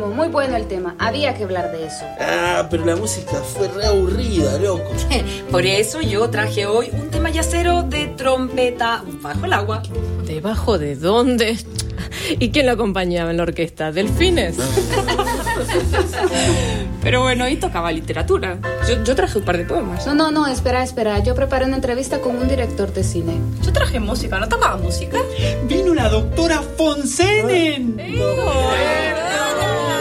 buenísimo, muy bueno el tema. Había que hablar de eso. Ah, pero la música fue re aburrida, loco. Por eso yo traje hoy un tema yacero de trompeta bajo el agua. ¿Debajo de dónde? ¿Y quién lo acompañaba en la orquesta? ¿Delfines? Pero bueno, ahí tocaba literatura. Yo traje un par de poemas. No, espera. Yo preparé una entrevista con un director de cine. Yo traje música, ¿no tocaba música? ¡Vino la doctora Fonsenen!